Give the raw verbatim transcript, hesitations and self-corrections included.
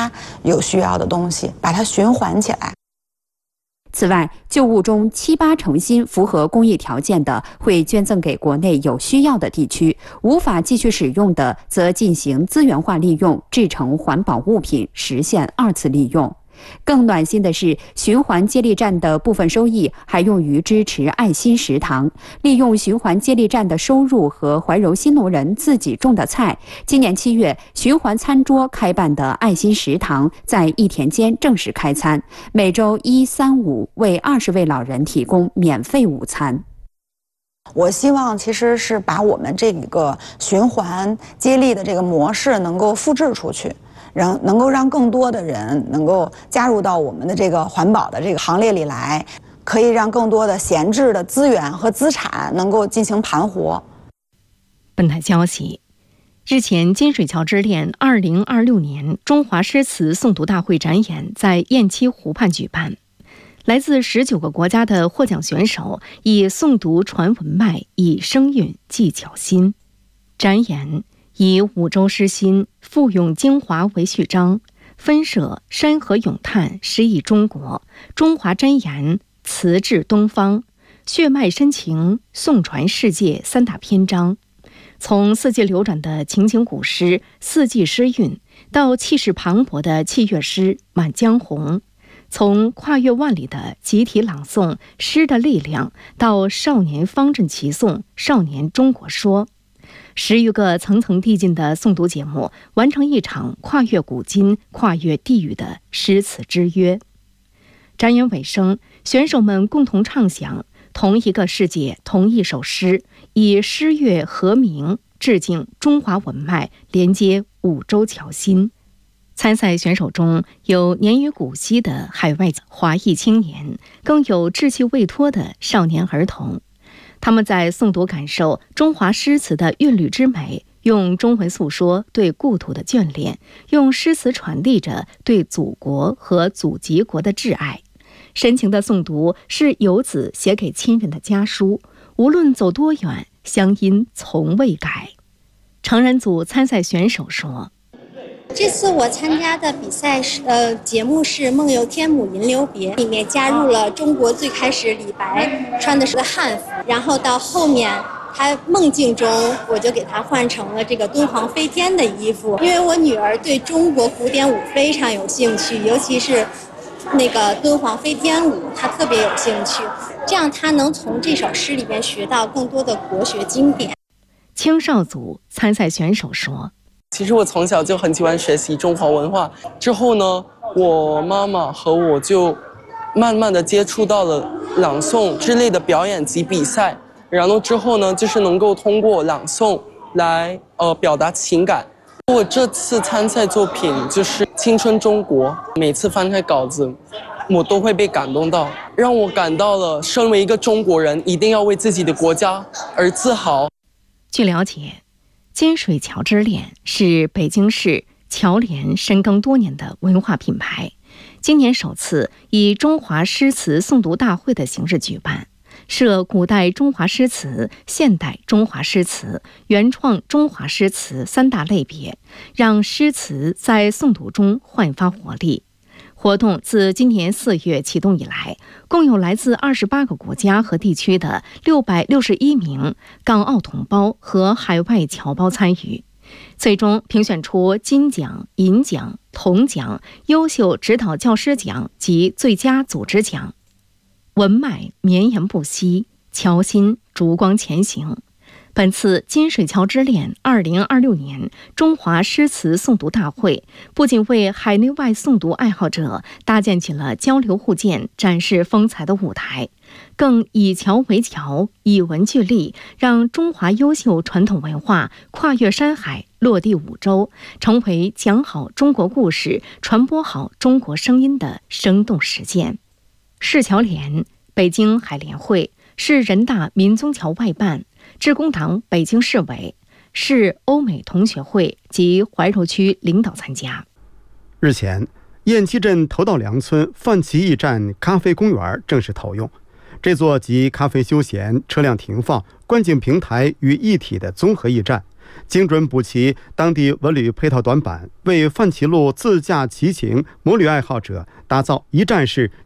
他有需要的东西，把它循环起来。 此外，旧物中七八成新符合公益条件的，会捐赠给国内有需要的地区；无法继续使用的，则进行资源化利用，制成环保物品，实现二次利用。更暖心的是，循环接力站的部分收益还用于支持爱心食堂，利用循环接力站的收入和怀柔新农人自己种的菜。今年七月，循环餐桌开办的爱心食堂在义田间正式开餐，每周一、三、五为二十位老人提供免费午餐。 我希望其实是把我们这个循环接力的这个模式能够复制出去。让能够让更多的人能够加入到我们的这个环保的这个行列里来，可以让更多的闲置的资源和资产能够进行盘活。 本台消息，日前金水桥之恋二零二六年中华诗词诵读大会展演在雁栖湖畔举办，来自十九个国家的获奖选手以诵读传文脉，以声韵寄巧心。展演以五洲诗心赋咏精华为序章，分设山河咏叹诗意中国、中华箴言词至东方、血脉深情颂传世界三大篇章。从四季流转的情景古诗四季诗韵，到气势磅礴的器乐诗满江红，从跨越万里的集体朗诵诗的力量，到少年方阵齐颂少年中国说，十余个层层递进的诵读节目，完成一场跨越古今、跨越地域的诗词之约。展演尾声，选手们共同唱响同一个世界，同一首诗，以诗乐和鸣致敬中华文脉，连接五洲侨心。参赛选手中有年逾古稀的海外华裔青年，更有稚气未脱的少年儿童。他们在诵读感受中华诗词的韵律之美，用中文诉说对故土的眷恋，用诗词传递着对祖国和祖籍国的挚爱。深情的诵读是游子写给亲人的家书，无论走多远，乡音从未改。成人组参赛选手说， 这次我参加的比赛是呃节目是《梦游天姥吟留别》，里面加入了中国最开始李白穿的是个汉服，然后到后面他梦境中我就给他换成了这个敦煌飞天的衣服，因为我女儿对中国古典舞非常有兴趣，尤其是那个敦煌飞天舞她特别有兴趣，这样她能从这首诗里边学到更多的国学经典。 青少组参赛选手说， 其实我从小就很喜欢学习中华文化，之后呢，我妈妈和我就慢慢的接触到了朗诵之类的表演及比赛，然后之后呢，就是能够通过朗诵来呃表达情感。我这次参赛作品就是《青春中国》，每次翻开稿子，我都会被感动到，让我感到了身为一个中国人，一定要为自己的国家而自豪。 据了解，金水桥之恋是北京市侨联深耕多年的文化品牌，今年首次以中华诗词诵读大会的形式举办，设古代中华诗词、现代中华诗词、原创中华诗词三大类别，让诗词在诵读中焕发活力。活动自今年四月启动以来，共有来自二十八个国家和地区的六百六十一名港澳同胞和海外侨胞参与，最终评选出金奖、银奖、铜奖、优秀指导教师奖及最佳组织奖。文脉绵延不息，侨心烛光前行。本次金水桥之恋二零二六年中华诗词诵读大会，不仅为海内外诵读爱好者搭建起了交流互鉴、展示风采的舞台，更以侨为侨，以文聚力，让中华优秀传统文化跨越山海，落地五洲，成为讲好中国故事、传播好中国声音的生动实践。市侨联、北京海联会、市人大民宗侨外办、致公党北京市委、市欧美同学会及怀柔区领导参加。 日前，雁栖镇头道梁村范奇驿站咖啡公园正式投用。这座集咖啡休闲、车辆停放、观景平台于一体的综合驿站， 精准补齐当地文旅配套短板，为范齐路自驾骑行摩旅爱好者打造一站式